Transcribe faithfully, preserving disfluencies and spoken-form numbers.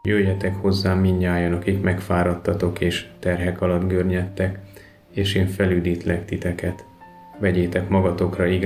Jöjjetek hozzám mindnyájan, akik megfáradtatok és terhek alatt görnyedtek, és én felüdítlek titeket. Vegyétek magatokra